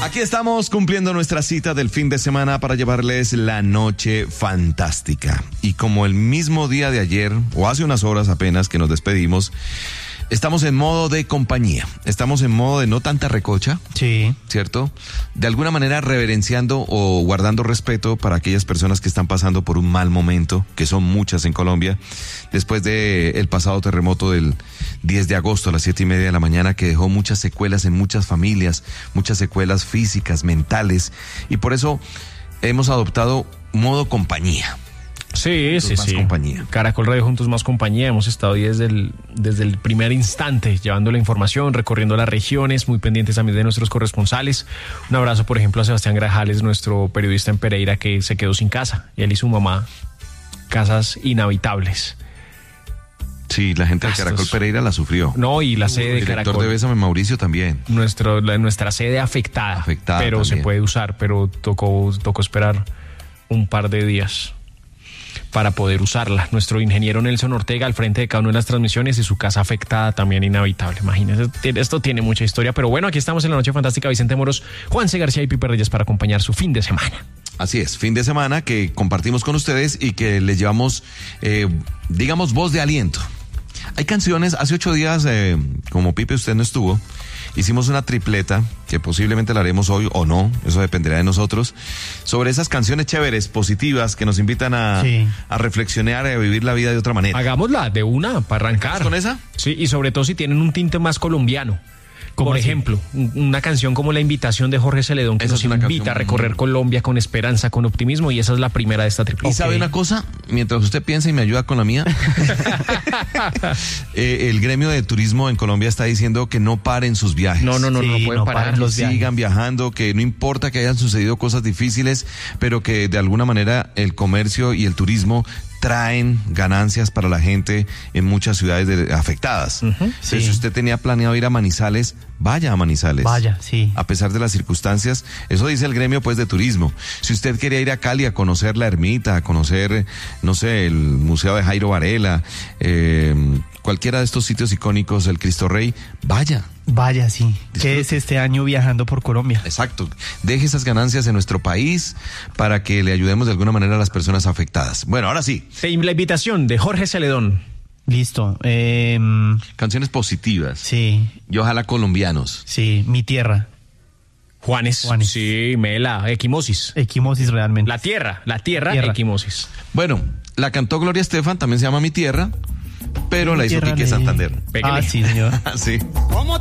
Aquí estamos cumpliendo nuestra cita del fin de semana para llevarles la noche fantástica. Y como el mismo día de ayer, o hace unas horas apenas que nos despedimos, estamos en modo de compañía. Estamos en modo de no tanta recocha. Sí. ¿Cierto? De alguna manera reverenciando o guardando respeto para aquellas personas que están pasando por un mal momento, que son muchas en Colombia, después del pasado terremoto del 10 de agosto a las 7:30 de la mañana, que dejó muchas secuelas en muchas familias, muchas secuelas físicas, mentales, y por eso hemos adoptado modo compañía. Sí. Compañía. Caracol Radio Juntos Más Compañía. Hemos estado ahí desde el primer instante, llevando la información, recorriendo las regiones, muy pendientes también de nuestros corresponsales. Un abrazo, por ejemplo, a Sebastián Grajales, nuestro periodista en Pereira, que se quedó sin casa. Y él y su mamá, casas inhabitables. Sí, la gente de Caracol Pereira la sufrió. No, y la sede de Caracol. El director de Bésame Mauricio también. Nuestra sede afectada. Pero también se puede usar, pero tocó esperar un par de días para poder usarla. Nuestro ingeniero Nelson Ortega al frente de cada una de las transmisiones y su casa afectada también inhabitable. Imagínense, esto tiene mucha historia. Pero bueno, aquí estamos en la Noche Fantástica. Vicente Moros, Juanse García y Pipe Reyes para acompañar su fin de semana. Así es, fin de semana que compartimos con ustedes y que les llevamos, digamos, voz de aliento. Hay canciones, hace 8 días, como Pipe usted no estuvo, hicimos una tripleta, que posiblemente la haremos hoy o no, eso dependerá de nosotros, sobre esas canciones chéveres, positivas, que nos invitan a reflexionar y a vivir la vida de otra manera. Hagámosla de una, para arrancar. ¿Con esa? Sí, y sobre todo si tienen un tinte más colombiano. Por ejemplo, una canción como La Invitación de Jorge Celedón, que nos invita a recorrer Colombia con esperanza, con optimismo, y esa es la primera de esta tripleta. ¿Y sabe una cosa? Mientras usted piensa y me ayuda con la mía, el gremio de turismo en Colombia está diciendo que no paren sus viajes. No pueden parar los viajes. Sigan viajando, que no importa que hayan sucedido cosas difíciles, pero que de alguna manera el comercio y el turismo traen ganancias para la gente en muchas ciudades afectadas. Si usted tenía planeado ir a Manizales, vaya a Manizales. Vaya, sí. A pesar de las circunstancias, eso dice el gremio pues de turismo. Si usted quería ir a Cali a conocer la ermita, a conocer, no sé, el Museo de Jairo Varela, cualquiera de estos sitios icónicos, el Cristo Rey, vaya. Vaya, sí. Quédese este año viajando por Colombia. Exacto. Deje esas ganancias en nuestro país para que le ayudemos de alguna manera a las personas afectadas. Bueno, ahora sí. La Invitación de Jorge Celedón. Listo. Canciones positivas. Sí. Y ojalá colombianos. Sí, Mi Tierra. Juanes. Sí, Mela, Equimosis. Equimosis realmente. La tierra, Equimosis. Bueno, la cantó Gloria Estefan, también se llama Mi Tierra, pero la hizo Quique Santander. Pégale. Ah, sí, señor. Sí. ¿Cómo